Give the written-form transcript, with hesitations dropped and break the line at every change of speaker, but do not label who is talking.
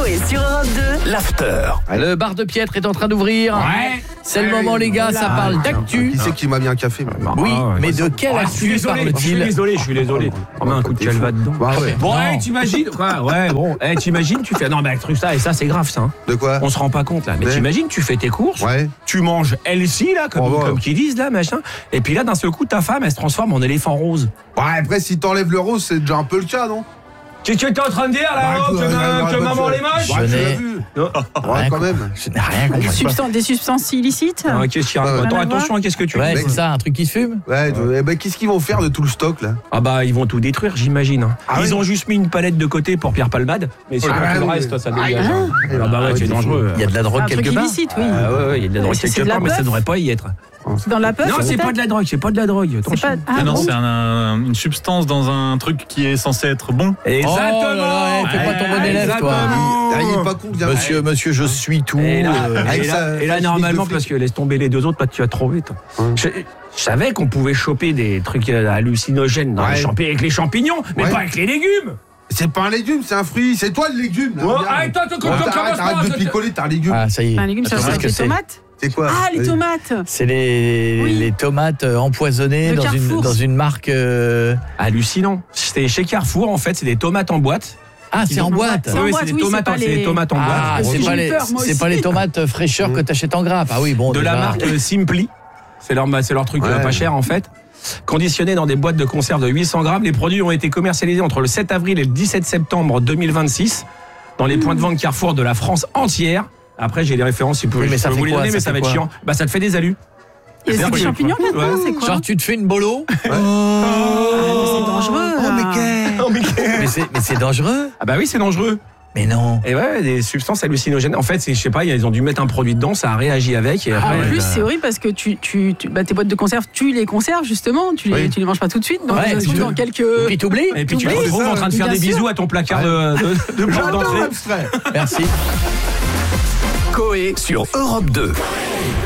Coé sur Europe 2.
L'after.
Le bar de Piètre est en train d'ouvrir.
Ouais.
C'est le moment, les gars, ça parle d'actu.
Qui c'est qui m'a mis un café?
Oui, mais de quelle
Je suis
actu
désolé,
parle-t-il?
je suis désolé. On met un coup de calva dedans.
Bah ouais.
Bon,
Non.
t'imagines quoi? Ouais, bon, t'imagines, tu fais. Non, mais un truc ça, et ça, c'est grave, ça. Hein.
De quoi?
On se rend pas compte, là. Mais
Ouais.
t'imagines, tu fais tes courses,
Ouais.
tu manges healthy, là, comme,
Oh, ouais.
comme qu'ils disent, là, machin. Et puis là, d'un seul coup, ta femme, elle se transforme en éléphant rose.
Ouais, après, si t'enlèves le rose, c'est déjà un peu le cas, non?
Qu'est-ce que t'es en train de dire, là,
Bah,
oh, que maman
tu-
les moche?
Ouais, tu
Je
l'as
n'ai-
vu.
Non.
Ouais, quand même.
Je n'ai rien compris.
Des substances illicites.
Ah, qu'est-ce qu'il y a?
Ouais.
Attends,
Rien à voir.
attention, qu'est-ce que tu
Ouais,
dis?
c'est ça, un truc qui se fume?
Ouais, ben, qu'est-ce qu'ils vont faire de tout le stock, là?
Ah bah ils vont tout détruire, j'imagine.
Ah
Ils
oui.
ont juste mis une palette de côté pour Pierre Palmade, mais c'est
Ah
pas tout le
oui.
reste, ça
Ah,
dégage. Ah bah ouais, c'est dangereux.
Il y a de la drogue
Un truc
quelque part?
illicite, oui.
Ah ouais, il y a de la drogue
C'est
quelque
de la
part, mais ça
puff.
devrait pas y être.
Dans la puff.
Non, c'est pas de la drogue, c'est pas de la drogue.
C'est pas.
Ah non,
bon.
c'est une substance dans un truc qui est censé être bon.
Exactement.
Oh là là, fais pas ton bon élève, toi.
Ah, il est pas con, viens.
Monsieur, je suis tout.
Et là,
avec
et là,
sa
normalement,
chemise de
parce que laisse tomber les deux autres, tu vas trop vite. Je savais qu'on pouvait choper des trucs hallucinogènes dans
Ouais.
avec les champignons, mais
Ouais.
pas avec les légumes.
C'est pas un légume, c'est un fruit. C'est toi le légume, là.
Oh,
regarde.
arrête, toi,
Arrête de picoler, t'as un légume.
Ah, ça y est.
Un légume, ça
Attends,
c'est
qu'est-ce que
des
c'est?
tomates.
C'est quoi?
Ah, les
Vas-y.
tomates.
C'est les tomates empoisonnées
De
dans
Carrefour.
dans une marque.
Hallucinant. C'était chez Carrefour, en fait, c'est des tomates en boîte.
Ah, c'est en boîte.
C'est en
Oui,
boîte,
c'est des
oui,
tomates,
c'est pas
c'est des
les-
tomates en boîte.
Ah,
Parce
c'est
que
pas
j'ai
les,
eu peur, moi
c'est
aussi.
pas les tomates fraîcheurs que t'achètes en grappe. Ah oui, bon.
De la
déjà.
marque Simply. C'est leur truc
Ouais.
pas cher en fait. Conditionnés dans des boîtes de conserve de 800 grammes, les produits ont été commercialisés entre le 7 avril et le 17 septembre 2026 dans les points de vente Carrefour de la France entière. Après, j'ai les références, si vous pouvez,
Oui, mais ça
je peux
fait
vous les
quoi,
donner,
ça
mais ça
fait
va être
quoi
chiant. Bah, ça te fait des alus.
Il y a
C'est
des
un
champignons
truc.
là-dedans,
Ouais.
c'est quoi?
Genre, tu te fais une bolo.
Ah, mais c'est dangereux. là.
Mais c'est dangereux.
Ah bah oui, c'est dangereux.
Mais non.
Et ouais, des substances hallucinogènes. En fait, je sais pas, ils ont dû mettre un produit dedans, ça a réagi avec. Et
En
après,
plus, c'est horrible parce que tes boîtes de conserve, tu les conserves justement, tu les manges pas tout de suite. Donc,
Ouais,
ça se trouve
tu-
dans quelques.
Et puis t'oublies.
et puis tu te
Oui,
retrouves
ça,
en train de faire
bien
des
sûr.
bisous à ton placard de porte d'entrée.
Abstrait.
Merci.
Coé sur Europe 2.